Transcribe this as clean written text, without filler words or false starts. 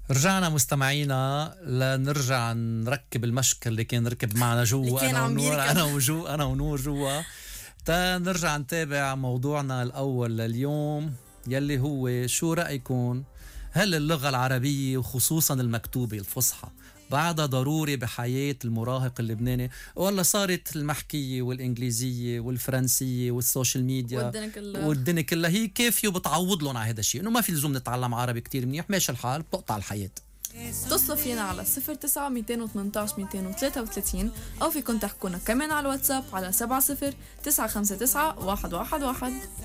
رجعنا مستمعينا لنرجع نركب المشكل اللي كان ركب معنا جوا أنا ونور جوا نرجع نتابع موضوعنا الأول لليوم يلي هو شو رأيكم؟ هل اللغة العربية وخصوصا المكتوبة الفصحى بعدها ضروري بحياة المراهق اللبناني، ولا صارت المحكية والإنجليزية والفرنسية والسوشيال ميديا والدنيا كلها هي كافية وبتعوض لهم على هذا الشيء، إنه ما في لزوم نتعلم عربي كتير منيح، ماشي الحال بتقطع الحياة. اتصلوا فينا على 09 218 233 أو فيكن تحكونا كمان على الواتساب على 70 959 111.